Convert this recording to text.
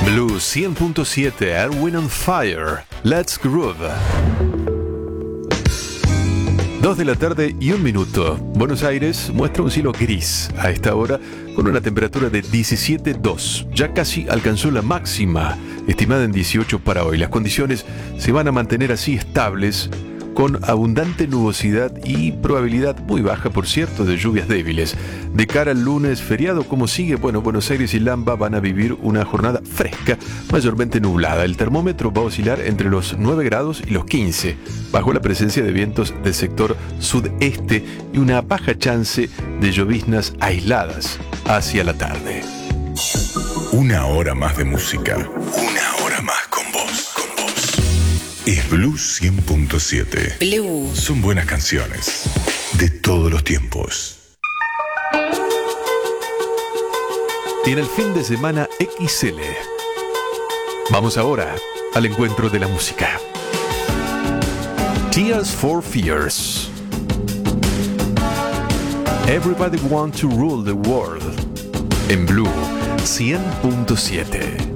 Blue 100.7, Erwin on Fire, Let's Groove. 2 de la tarde y 1 minuto. Buenos Aires muestra un cielo gris a esta hora con una temperatura de 17,2. Ya casi alcanzó la máxima, estimada en 18 para hoy. Las condiciones se van a mantener así estables, con abundante nubosidad y probabilidad muy baja, por cierto, de lluvias débiles. De cara al lunes feriado, ¿cómo sigue? Bueno, Buenos Aires y Lamba van a vivir una jornada fresca, mayormente nublada. El termómetro va a oscilar entre los 9 grados y los 15, bajo la presencia de vientos del sector sudeste y una baja chance de lloviznas aisladas hacia la tarde. Una hora más de música. Una hora más con vos. Es Blue 100.7. Blue. Son buenas canciones de todos los tiempos. Tiene el fin de semana XL. Vamos ahora al encuentro de la música. Tears for Fears. Everybody Want to Rule the World. En Blue 100.7.